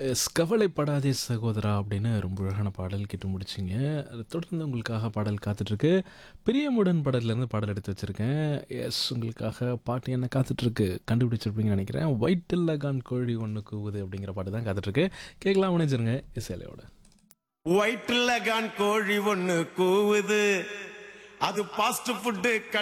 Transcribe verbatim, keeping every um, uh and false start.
S கவலைப்படாதே சகோதரா அப்படின்னு ரொம்ப அழகான பாடல் கேட்டு முடிச்சிங்க. அது தொடர்ந்து உங்களுக்காக பாடல் காத்துட்ருக்கு. பிரியமுடன் பாடல்லேருந்து பாடல் எடுத்து வச்சுருக்கேன். எஸ் உங்களுக்காக பாட்டு என்ன காத்துட்ருக்கு கண்டுபிடிச்சிருப்பீங்கன்னு நினைக்கிறேன். ஒயிட்டில்லகான் கோழி ஒன்று கூவுது அப்படிங்கிற பாட்டு தான் காத்துட்ருக்கு. கேட்கலாம் நினைச்சிருங்க இசையிலையோட. ஒயிட்டில்லகான் கோழி ஒண்ணு கூவுது, அது பாஸ்ட் ஃபுட்டு